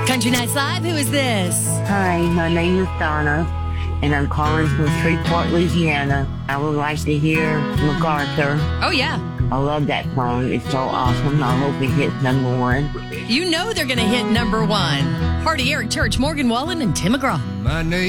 Country Nights Live, who is this? Hi, my name is Donna, and I'm calling from Shreveport, Louisiana. I would like to hear MacArthur. Oh, yeah. I love that song. It's so awesome. I hope it hits number one. You know they're going to hit number one. Hardy, Eric Church, Morgan Wallen, and Tim McGraw. My name